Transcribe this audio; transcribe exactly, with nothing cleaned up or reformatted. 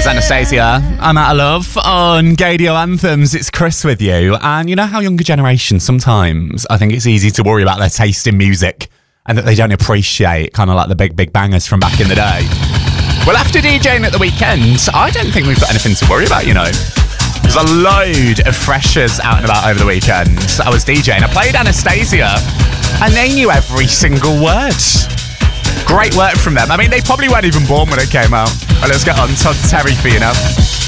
It's Anastasia. I'm out of love on Gadio Anthems. It's Chris with you. And you know how younger generations, sometimes I think it's easy to worry about their taste in music and that they don't appreciate kind of like the big, big bangers from back in the day. Well, after DJing at the weekend, I don't think we've got anything to worry about, you know. There's a load of freshers out and about over the weekend. I was DJing. I played Anastasia and they knew every single word. Great work from them. I mean, they probably weren't even born when it came out. Well, let's get on Todd Terry for you now.